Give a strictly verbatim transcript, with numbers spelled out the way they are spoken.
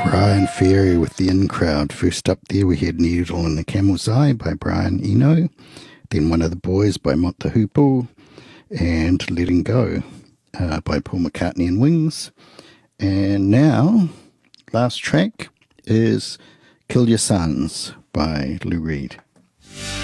Brian Ferry with the In Crowd. First up there we had Needle in the Camel's Eye by Brian Eno, then One of the Boys by Mott the Hoople, and Letting Go uh, by Paul McCartney and Wings. And now, last track is Kill Your Sons by Lou Reed.